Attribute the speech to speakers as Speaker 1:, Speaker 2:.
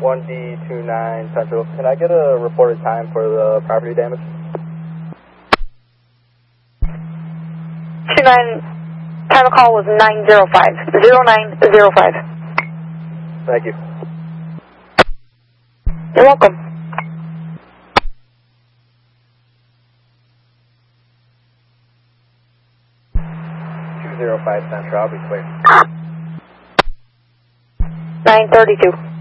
Speaker 1: 1D29 Central. Can I get a reported time for the property damage?
Speaker 2: 29, time of call was 905, 0905.
Speaker 1: Thank you.
Speaker 2: You're welcome.
Speaker 1: 205 Central, I'll be clear.
Speaker 2: 932.